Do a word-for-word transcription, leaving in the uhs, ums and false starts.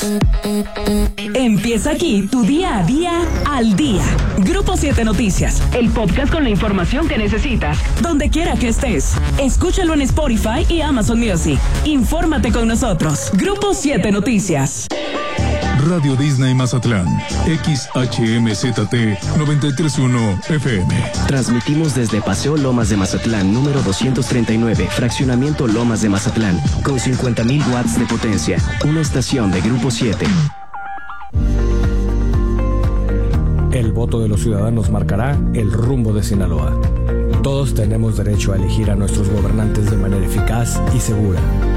Empieza aquí tu día a día al día. Grupo siete Noticias, el podcast con la información que necesitas, donde quiera que estés. Escúchalo en Spotify y Amazon Music. Infórmate con nosotros. Grupo siete Noticias. Radio Disney Mazatlán, X H M Z T noventa y tres punto uno F M. Transmitimos desde Paseo Lomas de Mazatlán, número doscientos treinta y nueve, Fraccionamiento Lomas de Mazatlán, con cincuenta mil watts de potencia. Una estación de Grupo siete. El voto de los ciudadanos marcará el rumbo de Sinaloa. Todos tenemos derecho a elegir a nuestros gobernantes de manera eficaz y segura.